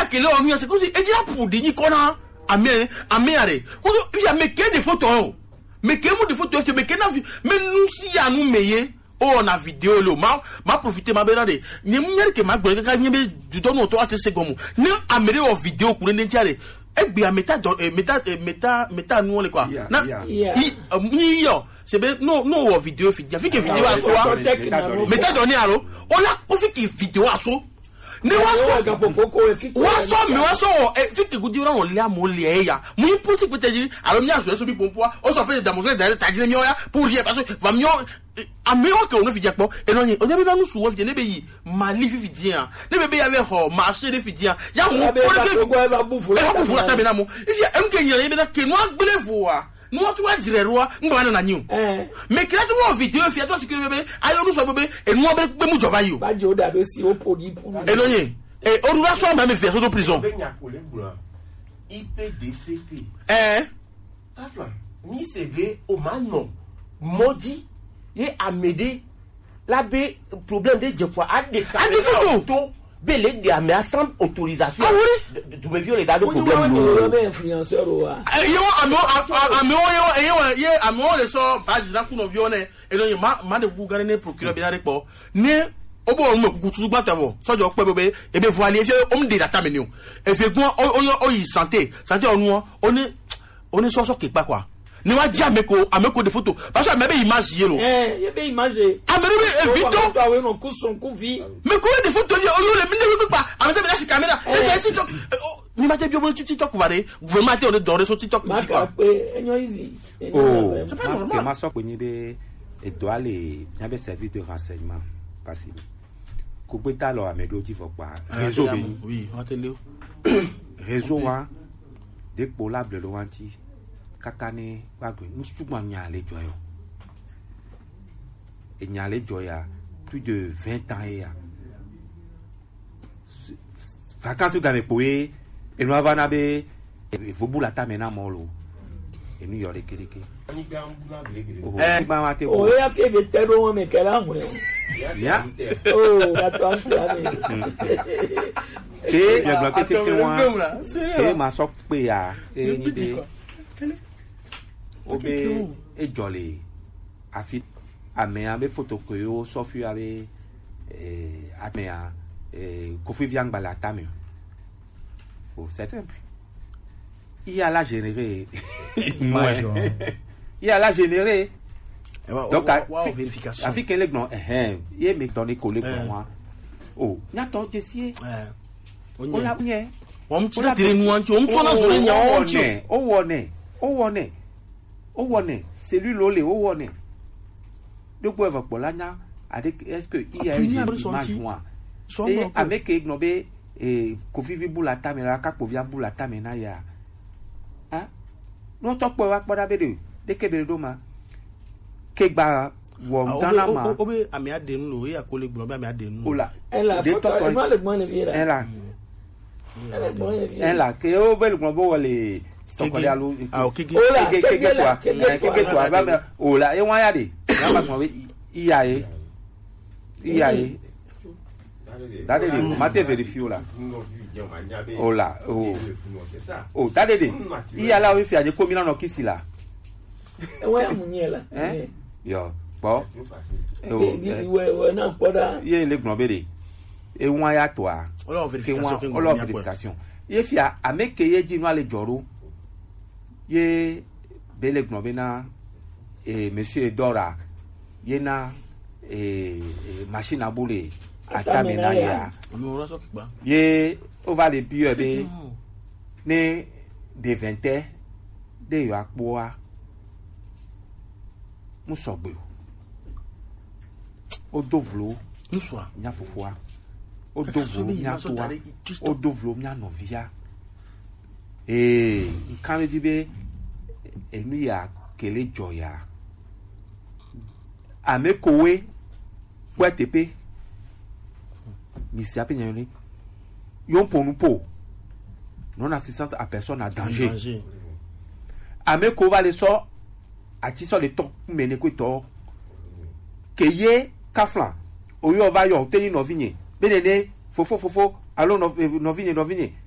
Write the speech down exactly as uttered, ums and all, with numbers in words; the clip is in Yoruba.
que là on c'est comme si et déjà pour dire qu'on a amé amé quand il y a mais des photos mais que mo des photos c'est mais que na mais nous si ya nous meilleur oh on a vidéo là ma ma profiter ma benade ni mu que ma gbe ka ni be du don o to ati segomo ni amere o vidéo ku ne ntiare e gbe ameta meta meta meta nous le quoi na ni yo c'est ben non non o vidéo vidéo fi que vidéo a so meta donné alo on la ko fi que vidéo a so ne waso waso mi waso e fi que gudi ran o le amole ya mu iputi pe teji alo mi aso so bi pompo o so pe demonstrer da taji mi oya pour rien parce que va mi ameo que on fi japo e no ni o be ba nu su wo fi ne be yi mali fi fi dia ne be be ya be ho marché de fi dia ya mo ko ke ba bufu la bufu la tabe na mo if ya em ke nyan be na ke no agbele voa no to ajire roa ngba na na nyu me kira to wo video fi ato sikiri be ayo nu so be e no be be mu joba yi o ba jo da do si o podi pu e no ni e o dura so ma me fi so do prison I P D C P eh afla ni sege o mano modi ye amede la be problème de jekwa a de caméra to belé de amé sans autorisation tu me violer dans le problème le influenceur wa yo amo amo yo yo ye amo le so page na ku no vione e no ma ma de vous garder procureur bien repo ne obo o mo kukutu gba tavo sojo pe bebe e be voile e o m de data menu e fe gun o o yi santé santé onu o ni o ni so so ke pa kwa ni wa ji ameko ameko de photo parce que mebe image yelo eh ye be image amebe e video to awe no ku son ku vi me ko de photo ni o yo le mi ne pa amebe be la caméra e TikTok ni ma te bi o TikTok vare vraiment te o de dore so TikTok ma ka pe enyo easy oh c'est pas normal ma so ko ni be e do ale nya be service de renseignement parce ko pe ta lo amedo ti fo pa réseau bi oui on te le réseau wa de polable lo wanti kakane bagwe nchugwa nyale joyo et nyale joya plus de vingt ans ya vacances gagne poé et nous avons nabe vobu la tamena molo et nous yore keleke eh ba mate o ya fi be tero me kala ho ya oh la transfert et bien bloqué quelqu'un et ma sok pe ya et ni de obe e jolly afi amea be photo ko yo sofi ave eh amea eh kofi viang bala tame oh c'est simple il y a la générer moi il y a la générer donc à vérification afi quel non eh il me donner coller pour moi oh nya to jesie eh on la bien on ti tire nu anti on so na so nya on ti o wone o wone o wone celui lolé o wone donc pour pour là est-ce que il y a une image moi et avec ignobe et kofi bula tamela ka povia bula tamena ya hein no to po wa pada be de de ke be do ma ke gba wo dana ma obe ami ade nu lo ya ko le gbon be ami ade nu ola ela foto e ma le gbon le vira ela ela ke o be le gbon bo wole sokole alu ah okeke keke kwa keke kwa ba ola e wan ya de ya ba gbon iya e iya e dade de mate vérifie là oh là oh oh dade de iya la o fi aje ko mi na no kisi la e wa munye la eh yo po e we we na poda ye le gbon be de e wan ya to a olo verification olo verification ye fi a ameke ye ji no ale joro ye bele gbon be na e monsieur Dora ye na e machine à bouler atamena ya ye on va les bio be ne de vingt de yo apoa mu sogbe o dovlo nous soit nya fofua o dovlo nya toa o dovlo nya novia eh kan di be enu ya kele joya amekowe kwetepe misi ape nyane yon pour nous po non assistance à personne à danger, danger. Ameko va le so ati so le ton mene ko to keye kaflan oyo va yo teni no vinye benene fofo fofo allo no no vinye no vinye